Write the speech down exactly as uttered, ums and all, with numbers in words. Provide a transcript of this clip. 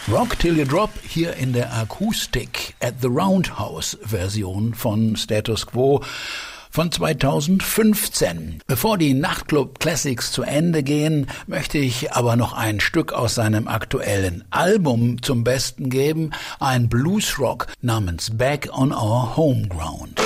Rock Till You Drop hier in der Acoustic at the Roundhouse Version von Status Quo von zweitausendfünfzehn. Bevor die Nachtclub Classics zu Ende gehen, möchte ich aber noch ein Stück aus seinem aktuellen Album zum Besten geben, ein Bluesrock namens Back on Our Home Ground.